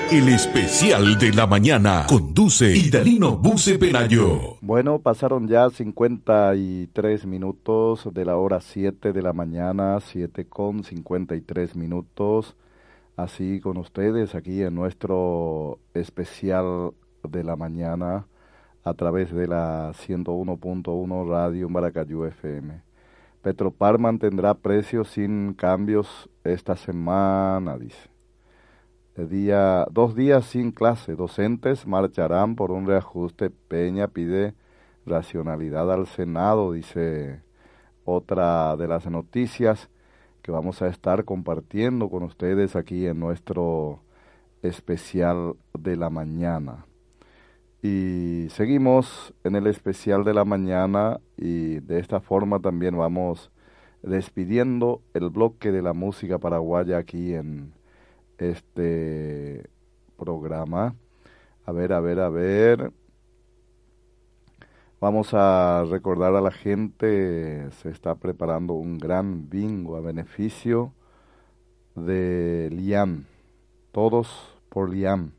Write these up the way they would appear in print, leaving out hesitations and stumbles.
El especial de la mañana conduce Idalino Buce Pelayo. Bueno, pasaron ya 53 minutos de la hora 7 de la mañana, 7:53. Así con ustedes aquí en nuestro especial de la mañana a través de la 101.1 Radio Maracayú FM. Petropar mantendrá precios sin cambios esta semana, dice. 2 días sin clase, docentes marcharán por un reajuste. Peña pide racionalidad al Senado, dice otra de las noticias que vamos a estar compartiendo con ustedes aquí en nuestro especial de la mañana. Y seguimos en el especial de la mañana y de esta forma también vamos despidiendo el bloque de la música paraguaya aquí en este programa. A ver. Vamos a recordar a la gente, se está preparando un gran bingo a beneficio de Liam. Todos por Liam.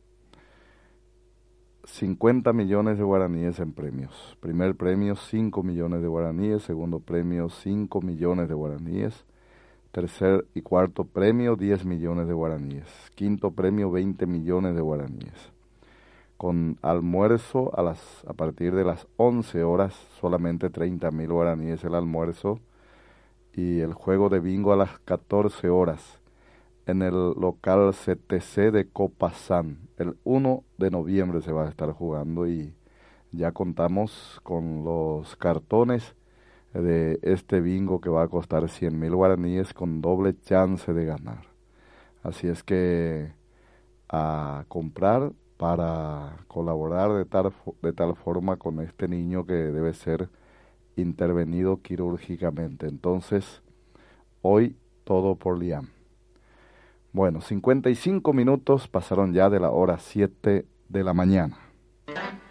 50 millones de guaraníes en premios. Primer premio, 5 millones de guaraníes. Segundo premio, 5 millones de guaraníes. Tercer y cuarto premio, 10 millones de guaraníes. Quinto premio, 20 millones de guaraníes. Con almuerzo a partir de las 11 horas, solamente 30.000 guaraníes el almuerzo. Y el juego de bingo a las 14 horas en el local CTC de Copazán. El 1 de noviembre se va a estar jugando y ya contamos con los cartones de este bingo que va a costar 100.000 guaraníes con doble chance de ganar. Así es que a comprar para colaborar de tal forma con este niño que debe ser intervenido quirúrgicamente. Entonces, hoy todo por Liam. Bueno, 55 minutos pasaron ya de la hora 7 de la mañana.